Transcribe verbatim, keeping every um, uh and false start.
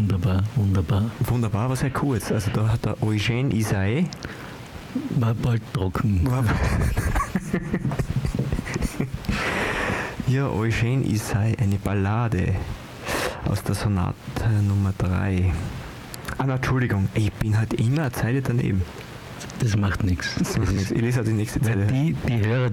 Wunderbar, wunderbar. Wunderbar, aber sehr kurz. Also da hat der Eugène Ysaÿe War bald trocken. war ja, Eugène Ysaÿe, eine Ballade aus der Sonate Nummer drei. Ah, na, Entschuldigung, ich bin halt immer eine Zeile daneben. Das macht nichts. Das macht nichts. Ich lese halt die nächste Zeile. Die, die Hörer,